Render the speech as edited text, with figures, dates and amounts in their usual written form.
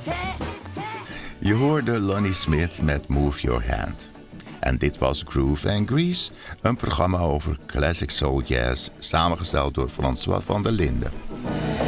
Je hoorde Lonnie Smith met Move Your Hand. En dit was Groove and Grease, een programma over classic soul jazz, samengesteld door François van der Linden.